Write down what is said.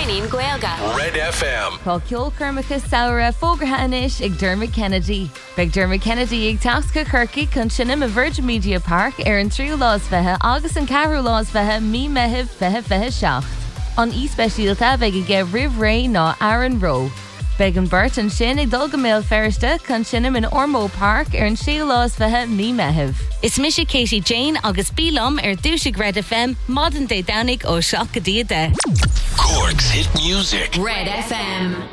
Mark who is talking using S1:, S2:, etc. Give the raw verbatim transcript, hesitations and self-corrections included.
S1: Flenin Gaelga.
S2: Red F M.
S3: Tá ceol curmachas saoire fógratha inis ag Dermot Kennedy. Beag Dermot Kennedy ag tasca Kirky chun sinnim a Virgin Media Park ar an tríú lás bheithe agus an ceathrú lás bheithe mí meitheamh feithe feithe seacht. An íspeisialta beag i gcéibh Ribh Ray ná Aaron Rowe. Beag an burt an sin ag dul go méal ferriste chun sinnim in Ormeau Park ar an tríú lás bheithe mí meitheamh.
S1: Is Misha Katie Jane agus Bílam ar dúisig Red F M, modern day Downig ó Seach go Dia de.
S2: Cork's hit music.
S1: Red F M.